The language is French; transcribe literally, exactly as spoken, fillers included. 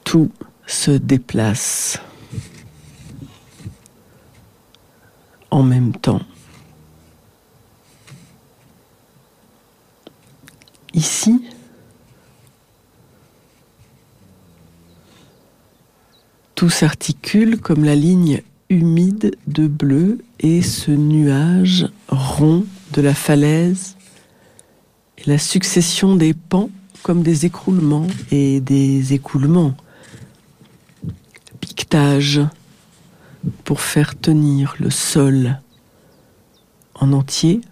Tout se déplace en même temps. Ici, tout s'articule comme la ligne humide de bleu et ce nuage rond de la falaise et la succession des pans comme des écroulements et des écoulements. Piquetage pour faire tenir le sol en entier